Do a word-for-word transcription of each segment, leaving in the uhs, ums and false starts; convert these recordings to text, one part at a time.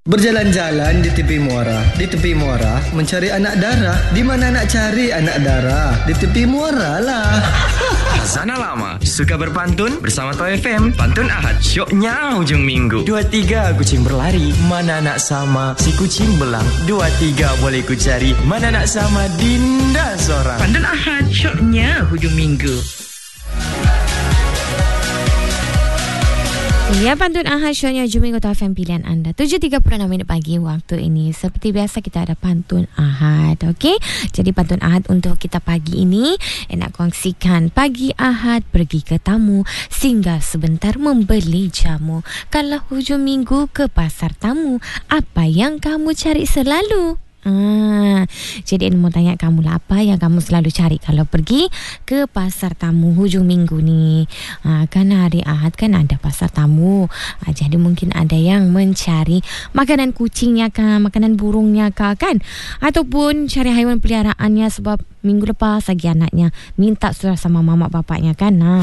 Berjalan-jalan di tepi muara, di tepi muara mencari anak dara. Di mana nak cari anak dara? Di tepi muara lah. Sana lama suka berpantun bersama Toy F M. Pantun Ahad, syoknya hujung minggu. Dua tiga kucing berlari, mana nak sama si kucing belang. Dua tiga boleh ku cari, mana nak sama Dinda seorang. Pantun Ahad, syoknya hujung minggu. Ya, Pantun Ahad, syoknya hujung minggu, Toy F M pilihan anda. tujuh tiga puluh enam minit pagi waktu ini. Seperti biasa kita ada Pantun Ahad, okey? Jadi Pantun Ahad untuk kita pagi ini, eh, nak kongsikan pagi Ahad pergi ke tamu, singgah sebentar membeli jamu. Kalau hujung minggu ke pasar tamu, apa yang kamu cari selalu? Ah, jadi Ina mau tanya kamu lah, apa yang kamu selalu cari kalau pergi ke pasar tamu hujung minggu ni? Ah, kan hari Ahad kan ada pasar tamu. Ah, jadi mungkin ada yang mencari makanan kucingnya kah, makanan burungnya kah kan? Ataupun cari haiwan peliharaannya sebab minggu lepas lagi anaknya minta surat sama mamak bapaknya kan? Nah,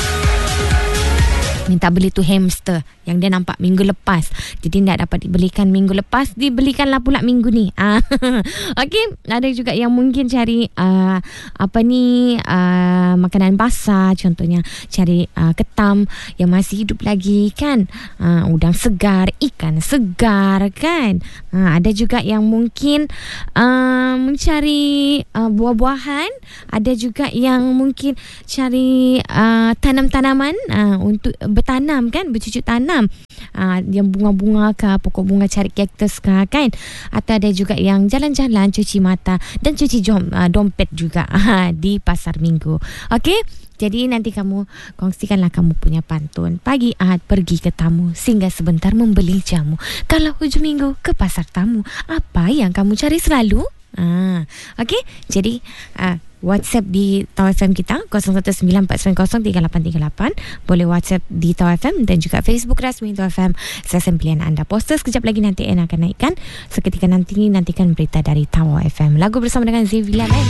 minta beli tu hamster yang dia nampak minggu lepas. Jadi tak dapat dibelikan minggu lepas, dibelikanlah pula minggu ni. Ah, okey, ada juga yang mungkin cari uh, apa ni uh, makanan basah, contohnya cari uh, ketam yang masih hidup lagi kan. Uh, udang segar, ikan segar kan. Uh, ada juga yang mungkin uh, mencari uh, buah-buahan. Ada juga yang mungkin cari uh, tanam-tanaman uh, untuk bertanam kan, bercucuk tanam. Uh, yang bunga-bunga kah, pokok bunga, cari kaktus kah kan. Atau ada juga yang jalan-jalan, cuci mata dan cuci jom, uh, dompet juga uh, di pasar minggu. Okey, jadi nanti kamu kongsikanlah kamu punya pantun. Pagi Ahad pergi ke tamu, singgah sebentar membeli jamu. Kalau hujung minggu ke pasar tamu, apa yang kamu cari selalu? Ah, okey, jadi uh, WhatsApp di Toy F M kita kosong satu sembilan empat sembilan kosong tiga lapan tiga lapan. Boleh WhatsApp di Toy F M dan juga Facebook rasmi Toy F M. Sesen pilihan anda. Poster sekejap lagi nanti Ena akan naikkan. Seketika nanti nantikan berita dari Tower F M. Lagu bersama dengan Zevila.